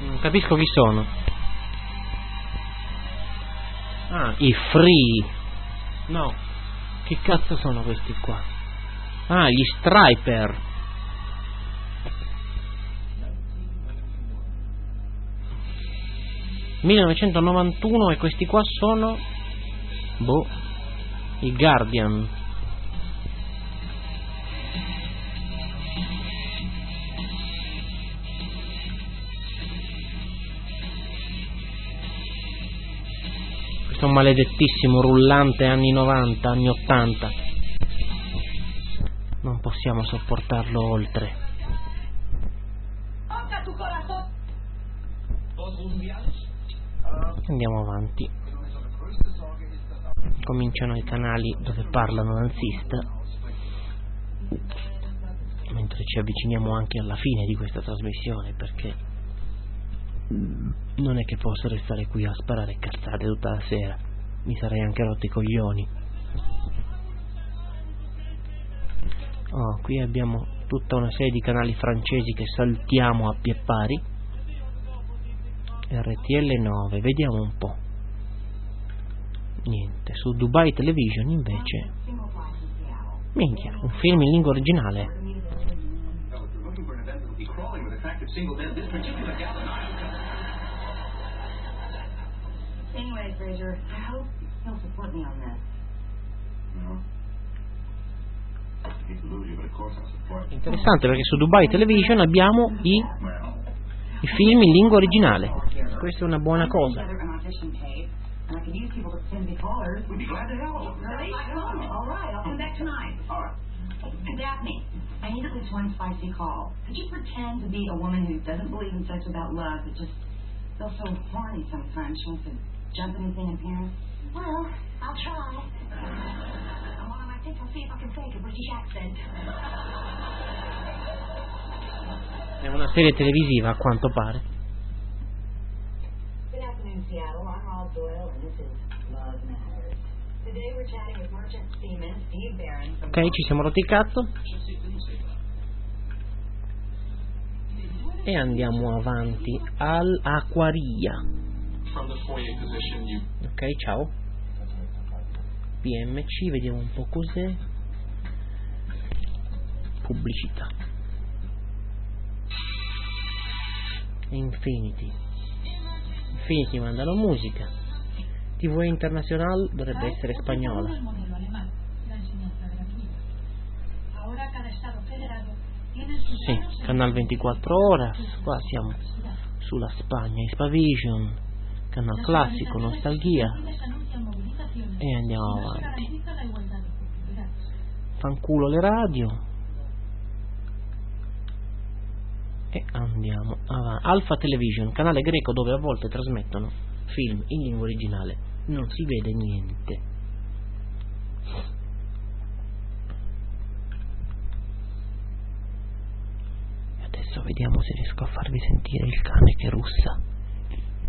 Non capisco chi sono. Ah, i Free. No. Che cazzo sono questi qua? Ah, gli Striper. (1991) e questi qua sono... boh, i Guardian. Questo è un maledettissimo rullante anni 90, anni 80. Non possiamo sopportarlo oltre. Andiamo avanti. Cominciano i canali dove parlano nazista, mentre ci avviciniamo anche alla fine di questa trasmissione, perché non è che posso restare qui a sparare cazzate tutta la sera, mi sarei anche rotto i coglioni. Oh, qui abbiamo tutta una serie di canali francesi che saltiamo a pie pari. RTL 9, vediamo un po'. Niente, su Dubai Television invece, minchia, un film in lingua originale. Interessante, perché su Dubai Television abbiamo i film in lingua originale. Questa è una buona cosa. And I could use people to pretend to be callers. We'd be glad to help. Really? All right, I'll come back tonight. All right. Hey, Daphne, I need at least one spicy call. Could you pretend to be a woman who doesn't believe in sex without love, but just feels so horny sometimes she wants to jump anything in Paris? Well, I'll try. I'm on my tick, I'll see if I can fake a British accent. È una serie televisiva, a quanto pare. Good afternoon, Seattle. I'm Rob Doyle, and this is Love Matters. Today we're chatting with merchant seaman Steve Barron. Ok, ci siamo rotti il cazzo. E andiamo avanti all'Acquaria. Ok, ciao. PMC, vediamo un po' cos'è. Pubblicità. Infinity manda la musica. TV Internacional dovrebbe essere spagnola. Sì, Canal 24 Horas. Qua siamo sulla Spagna, Hispavision, Canal Classico, Nostalgia. E andiamo avanti. Fanculo le radio. E andiamo avanti. Alpha Television, canale greco dove a volte trasmettono film in lingua originale. Non si vede niente. E adesso vediamo se riesco a farvi sentire il cane che russa.